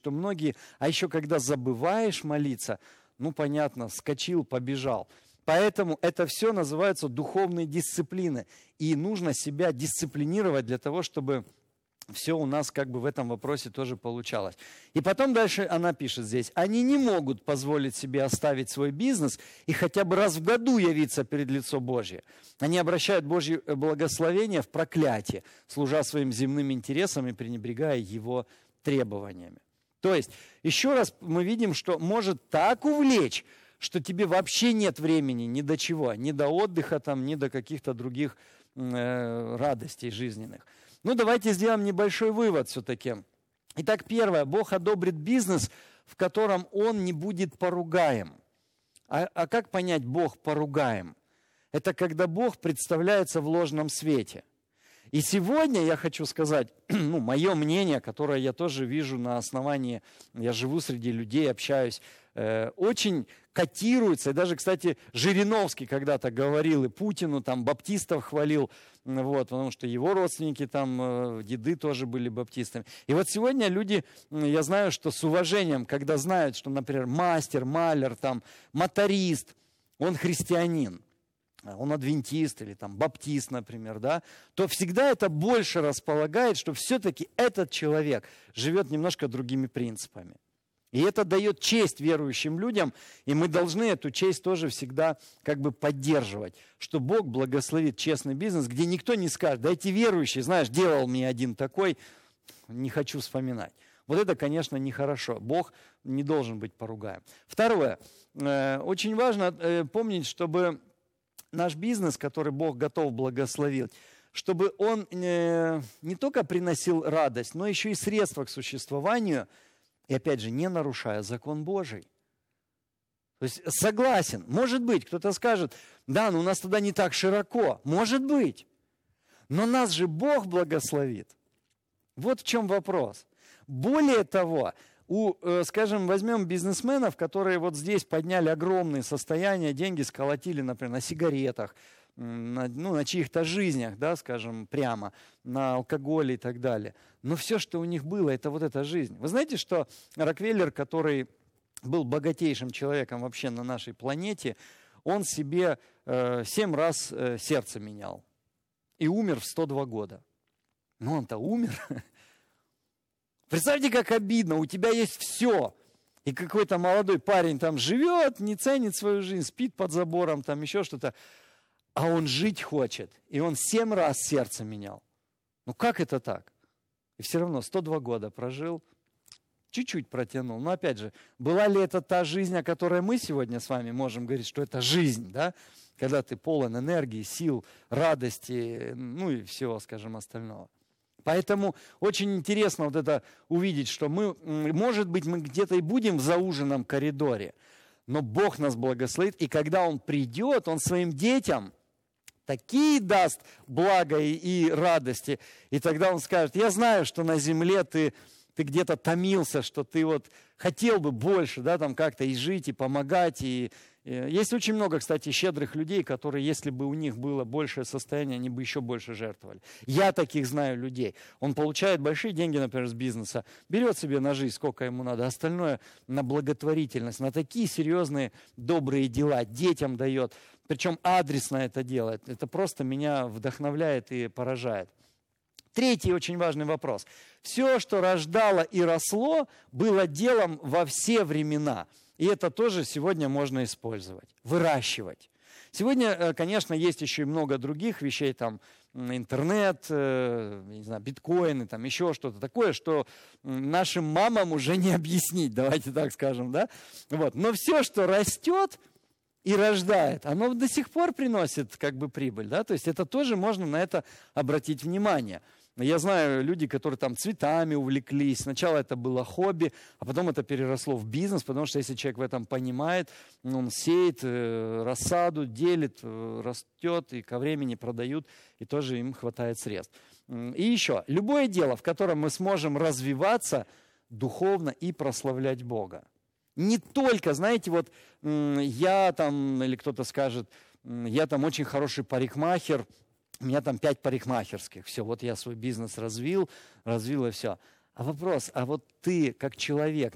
что многие, а еще когда забываешь молиться, ну понятно, вскочил, побежал. Поэтому это все называется духовные дисциплины. И нужно себя дисциплинировать для того, чтобы все у нас как бы в этом вопросе тоже получалось. И потом дальше она пишет здесь: они не могут позволить себе оставить свой бизнес и хотя бы раз в году явиться перед лицо Божье. Они обращают Божье благословение в проклятие, служа своим земным интересам и пренебрегая его требованиями. То есть, еще раз мы видим, что может так увлечь, что тебе вообще нет времени ни до чего, ни до отдыха, там, ни до каких-то других радостей жизненных. Ну, давайте сделаем небольшой вывод все-таки. Итак, первое. Бог одобрит бизнес, в котором он не будет поругаем. А как понять Бог поругаем? Это когда Бог представляется в ложном свете. И сегодня я хочу сказать, мое мнение, которое я тоже вижу на основании, я живу среди людей, общаюсь, очень котируется. И даже, кстати, Жириновский когда-то говорил, и Путину, там, баптистов хвалил, вот, потому что его родственники, там, деды тоже были баптистами. И вот сегодня люди, я знаю, что с уважением, когда знают, что, например, мастер, маляр, там, моторист, он христианин, он адвентист или там баптист, например, да, то всегда это больше располагает, что все-таки этот человек живет немножко другими принципами. И это дает честь верующим людям, и мы должны эту честь тоже всегда как бы поддерживать, что Бог благословит честный бизнес, где никто не скажет: да эти верующие, знаешь, делал мне один такой, не хочу вспоминать. Вот это, конечно, нехорошо. Бог не должен быть поругаем. Второе. Очень важно помнить, чтобы наш бизнес, который Бог готов благословить, чтобы он не только приносил радость, но еще и средства к существованию, и опять же, не нарушая закон Божий. То есть согласен, может быть, кто-то скажет: да, но у нас тогда не так широко. Может быть, но нас же Бог благословит. Вот в чем вопрос. Более того, скажем, возьмем бизнесменов, которые вот здесь подняли огромные состояния, деньги сколотили, например, на сигаретах, на чьих-то жизнях, да, скажем, прямо, на алкоголе и так далее. Но все, что у них было, это вот эта жизнь. Вы знаете, что Рокфеллер, который был богатейшим человеком вообще на нашей планете, он себе 7 раз сердце менял и умер в 102 года. Но он-то умер. Представьте, как обидно, у тебя есть все. И какой-то молодой парень там живет, не ценит свою жизнь, спит под забором, там еще что-то. А он жить хочет. И он 7 раз сердце менял. Ну как это так? И все равно 102 года прожил, чуть-чуть протянул. Но опять же, была ли это та жизнь, о которой мы сегодня с вами можем говорить, что это жизнь, да? Когда ты полон энергии, сил, радости, ну и всего, скажем, остального. Поэтому очень интересно вот это увидеть, что мы, может быть, мы где-то и будем в зауженном коридоре, но Бог нас благословит, и когда Он придет, Он своим детям такие даст блага и радости, и тогда Он скажет: я знаю, что на земле ты где-то томился, что ты вот хотел бы больше, да, там как-то и жить, и помогать, и есть очень много, кстати, щедрых людей, которые, если бы у них было большее состояние, они бы еще больше жертвовали. Я таких знаю людей. Он получает большие деньги, например, с бизнеса, берет себе на жизнь, сколько ему надо, остальное на благотворительность, на такие серьезные добрые дела, детям дает, причем адресно это делает. Это просто меня вдохновляет и поражает. Третий очень важный вопрос. Все, что рождало и росло, было делом во все времена. И это тоже сегодня можно использовать, выращивать. Сегодня, конечно, есть еще и много других вещей, там интернет, не знаю, биткоины, там еще что-то такое, что нашим мамам уже не объяснить, давайте так скажем, да? Вот. Но все, что растет и рождает, оно до сих пор приносит как бы прибыль, да? То есть это тоже можно на это обратить внимание. Я знаю люди, которые там цветами увлеклись. Сначала это было хобби, а потом это переросло в бизнес, потому что если человек в этом понимает, он сеет рассаду, делит, растет, и ко времени продают, и тоже им хватает средств. И еще, любое дело, в котором мы сможем развиваться духовно и прославлять Бога. Не только, знаете, вот я там, или кто-то скажет, я там очень хороший парикмахер, у меня там 5 парикмахерских, все, вот я свой бизнес развил и все. А вопрос, а вот ты как человек,